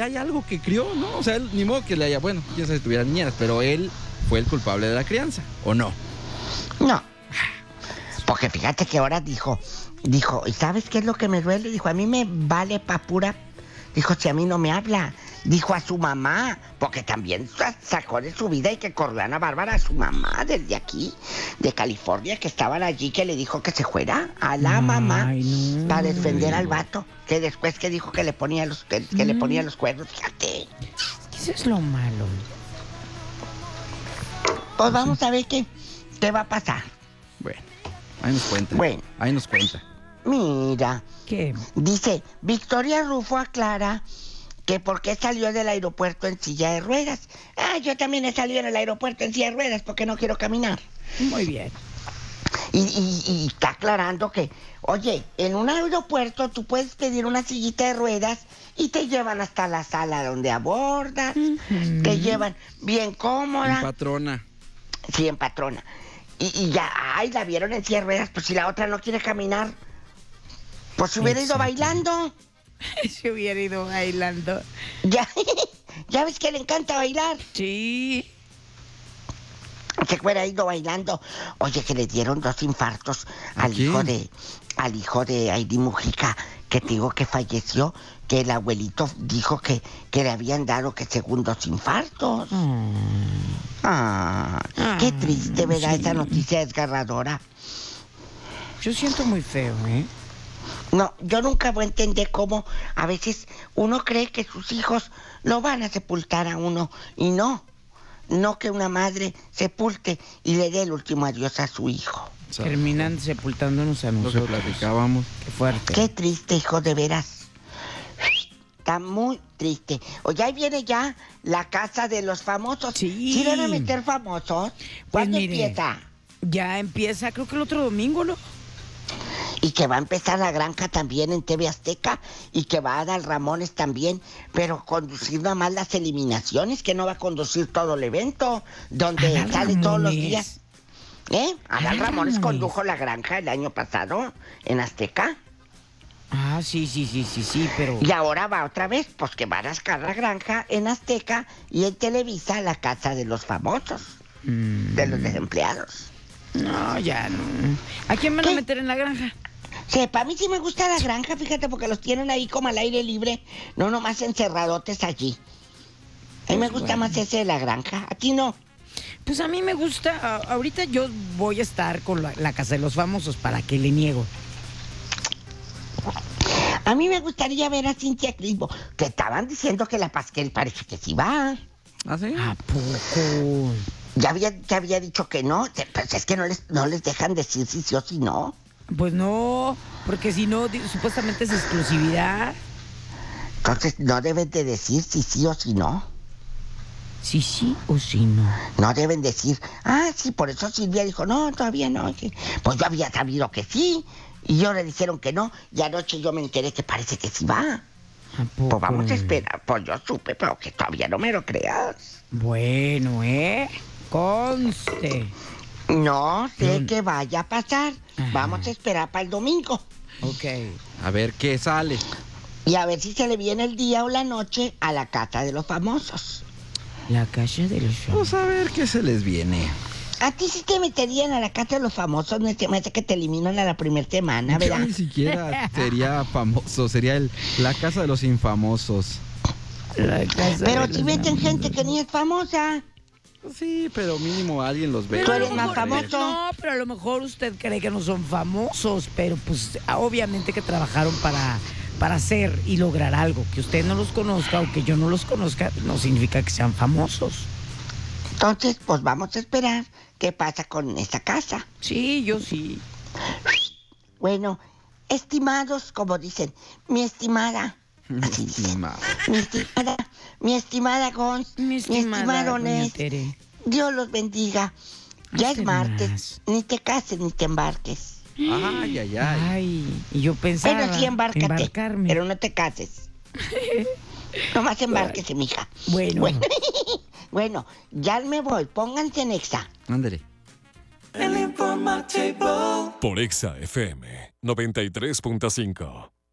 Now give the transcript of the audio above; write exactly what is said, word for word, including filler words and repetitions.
acá hay algo que crió, ¿no? O sea, él, ni modo que le haya, bueno, quién sabe si tuviera niñeras, pero él fue el culpable de la crianza, ¿o no? No. Porque fíjate que ahora dijo, dijo, ¿y sabes qué es lo que me duele? Dijo, a mí me vale pa' pura. Dijo, si a mí no me habla. Dijo a su mamá, porque también sacó de su vida y que corrió a Ana Bárbara a su mamá desde aquí, de California, que estaban allí, que le dijo que se fuera a la Ay, mamá no. para defender al vato, que después que dijo que le ponía los, que, que Mm. le ponía los cuernos, fíjate. Eso es lo malo. Pues vamos a ver qué, qué va a pasar. Bueno, ahí nos cuenta. Bueno. Ahí nos cuenta. Mira, ¿Qué? dice, Victoria Rufo aclara que por qué salió del aeropuerto en silla de ruedas. Ah, yo también he salido en el aeropuerto en silla de ruedas porque no quiero caminar. Muy bien. Y, y- y está aclarando que, oye, en un aeropuerto tú puedes pedir una sillita de ruedas y te llevan hasta la sala donde abordas, Ujú. te llevan bien cómoda, Patrona. sí, en patrona. Y, y ya, ay, la vieron en silla de ruedas, pues si la otra no quiere caminar, pues se hubiera ido Exacto. bailando. Se hubiera ido bailando. Ya, ya ves que le encanta bailar. Sí. Se hubiera ido bailando. Oye, que le dieron dos infartos al quién? hijo de, al hijo de Heidi Mujica, que te digo que falleció, que el abuelito dijo que, que le habían dado que segundos infartos. Ah, qué triste, ¿verdad? sí. Esa noticia desgarradora. Yo siento muy feo, ¿eh? No, yo nunca voy a entender cómo a veces uno cree que sus hijos lo van a sepultar a uno y no. No que una madre sepulte y le dé el último adiós a su hijo. O sea, Terminan sepultándonos a lo que nosotros. platicábamos. Qué fuerte. Qué triste, hijo, de veras. Está muy triste. Oye, ahí viene ya la casa de los famosos. Sí. ¿Sí deben meter famosos? ¿Cuándo mire. empieza? Ya empieza, creo que el otro domingo, ¿no? Y que va a empezar La Granja también en T V Azteca y que va a dar Ramones también, pero conducir nada más las eliminaciones, que no va a conducir todo el evento, donde Adal sale todos los Ramones. días. ¿Eh? Adal Adal Ramones Ramones. condujo La Granja el año pasado en Azteca Ah, sí, sí, sí, sí, sí, pero... y ahora va otra vez, pues que va a rascar La Granja en Azteca y en Televisa la casa de los famosos, Mm, de los desempleados. no, ya no. ¿A quién van a ¿Qué? meter en la granja? Sí, para mí sí me gusta La Granja, fíjate, porque los tienen ahí como al aire libre, no nomás encerradotes allí. A mí me Pues gusta bueno. más ese de La Granja, a ti no. Pues a mí me gusta, a- ahorita yo voy a estar con la, la Casa de los Famosos, ¿para qué le niego? A mí me gustaría ver a Cintia Crispo, que estaban diciendo que la Pasquel parece que sí va. ¿Ah, sí? ¿A poco? Ya había, ya había dicho que no, pues es que no les, no les dejan decir si sí o si no. Pues no, porque si no, di- supuestamente es exclusividad. Entonces no deben de decir si sí o si no. Sí, sí o sí no. No deben decir, ah, sí, por eso Silvia dijo, no, todavía no. sí. Pues yo había sabido que sí, y yo le dijeron que no, y anoche yo me enteré que parece que sí va. ¿A poco? Pues vamos a esperar, pues yo supe, pero que todavía no me lo creas. Bueno, ¿eh? Conste. No sé No. qué vaya a pasar. Ajá. Vamos a esperar para el domingo. Ok. A ver qué sale. Y a ver si se le viene el día o la noche a la casa de los famosos. La calle de los Pues a ver qué se les viene. A ti sí te meterían a la casa de los famosos, no te parece que te eliminan a la primera semana, Yo ¿verdad? ni siquiera sería famoso, sería el, la casa de los infamosos. La casa Pero de si los meten famosos. gente que ni es famosa. Sí, pero mínimo alguien los ve. Tú eres a lo más mejor- famoso. No, pero a lo mejor usted cree que no son famosos, pero pues obviamente que trabajaron para, para hacer y lograr algo. Que usted no los conozca o que yo no los conozca no significa que sean famosos. Entonces, pues vamos a esperar qué pasa con esa casa. Sí, yo sí. Bueno, estimados, como dicen, mi estimada. Así dicen. Estimado. Mi estimada, mi estimada Gons, Mi estimada estimado doña Nes, Tere. Dios los bendiga. Ya Hazte es martes, más. ni te cases ni te embarques. Ay, ay, ay. Ay, y yo pensaba Pero sí embárcate, embarcarme. pero no te cases. Nomás embárquese, mija. Bueno. Bueno, bueno, ya me voy, pónganse en Exa. Ándale. Por Exa F M noventa y tres punto cinco.